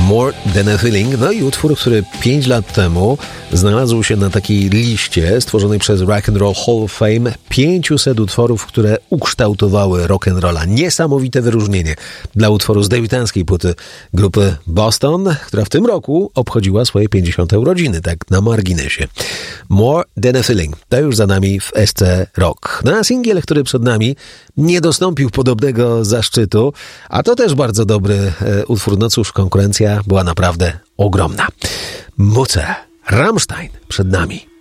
More Than a Feeling. No i utwór, który 5 lat temu znalazł się na takiej liście stworzonej przez Rock and Roll Hall of Fame 500 utworów, które ukształtowały rock'n'rolla. Niesamowite wyróżnienie dla utworu z debiutanckiej płyty grupy Boston, która w tym roku obchodziła swoje 50. urodziny, tak na marginesie. More Than a Feeling. To już za nami w SC Rock. No a singiel, który przed nami, nie dostąpił podobnego zaszczytu, a to też bardzo dobry utwór. No cóż, konkurencja była naprawdę ogromna. Muce, Rammstein przed nami.